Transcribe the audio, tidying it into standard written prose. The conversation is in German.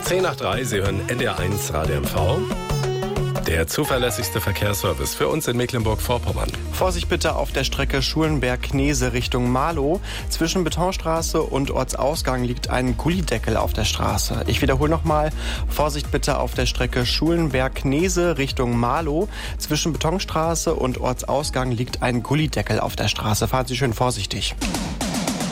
10:03, Sie hören NDR1 Radio MV. Der zuverlässigste Verkehrsservice für uns in Mecklenburg-Vorpommern. Vorsicht bitte auf der Strecke Schulenberg-Knese Richtung Marlow. Zwischen Betonstraße und Ortsausgang liegt ein Gullideckel auf der Straße. Ich wiederhole nochmal. Vorsicht bitte auf der Strecke Schulenberg-Knese Richtung Marlow. Zwischen Betonstraße und Ortsausgang liegt ein Gullideckel auf der Straße. Fahren Sie schön vorsichtig.